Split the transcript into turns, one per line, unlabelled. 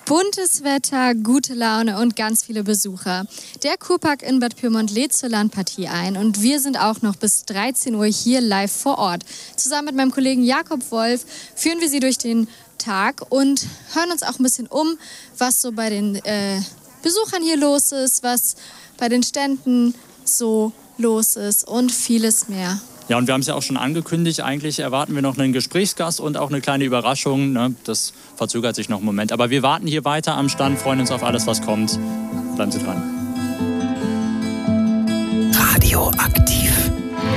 Buntes Wetter, gute Laune und ganz viele Besucher. Der Kurpark in Bad Pyrmont lädt zur Landpartie ein und wir sind auch noch bis 13 Uhr hier live vor Ort. Zusammen mit meinem Kollegen Jakob Wolf führen wir Sie durch den Tag und hören uns auch ein bisschen um, was so bei den Besuchern hier los ist, was bei den Ständen so los ist und vieles mehr.
Ja, und wir haben es ja auch schon angekündigt, eigentlich erwarten wir noch einen Gesprächsgast und auch eine kleine Überraschung. Ne? Das verzögert sich noch einen Moment. Aber wir warten hier weiter am Stand, freuen uns auf alles, was kommt. Bleiben Sie dran.
Radioaktiv.